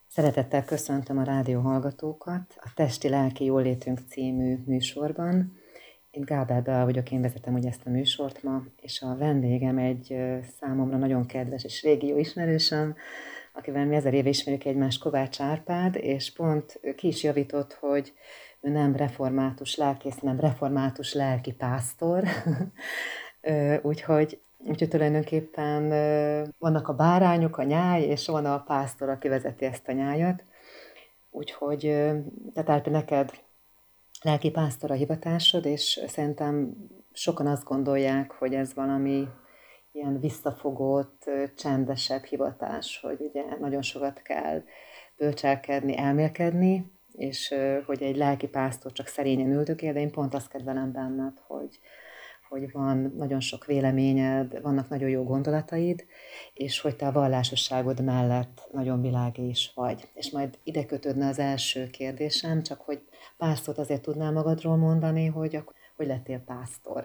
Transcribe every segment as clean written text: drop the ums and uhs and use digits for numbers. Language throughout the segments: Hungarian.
Szeretettel köszöntöm a rádió hallgatókat a Testi-Lelki Jólétünk című műsorban. Én Gábor Bea vagyok, én vezetem ugye ezt a műsort ma, és a vendégem egy számomra nagyon kedves és régi jó ismerősöm, akivel mi 1000 éve ismerjük egymást, Kovács Árpád, és pont ki is javított, hogy ő nem református lelkész, hanem református lelkipásztor. Úgyhogy tulajdonképpen vannak a bárányok, a nyáj, és van a pásztor, aki vezeti ezt a nyájat. Úgyhogy, tehát Árpi, neked lelkipásztor a hivatásod, és szerintem sokan azt gondolják, hogy ez valami ilyen visszafogott, csendesebb hivatás, hogy ugye nagyon sokat kell bölcselkedni, elmélkedni, és hogy egy lelkipásztor csak szerényen üldögél, de én pont azt kedvelem benned, hogy van nagyon sok véleményed, vannak nagyon jó gondolataid, és hogy te a vallásosságod mellett nagyon világi is vagy. És majd ide kötődne az első kérdésem, csak hogy pár szót azért tudnál magadról mondani, hogy lettél pásztor.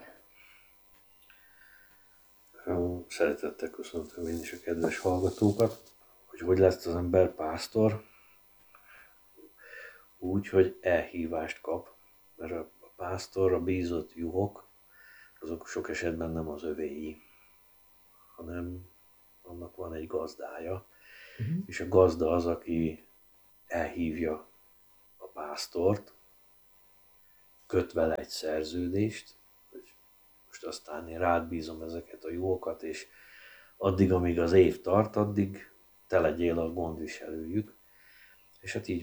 Szeretettel köszöntöm én is a kedves hallgatókat, hogy lesz az ember pásztor, úgy, hogy elhívást kap, mert a pásztor, a bízott juhok, azok sok esetben nem az övéi, hanem annak van egy gazdája, és a gazda az, aki elhívja a pásztort, köt vele egy szerződést, hogy most aztán én rád bízom ezeket a juhokat, és addig, amíg az év tart, addig te legyél a gondviselőjük. És hát így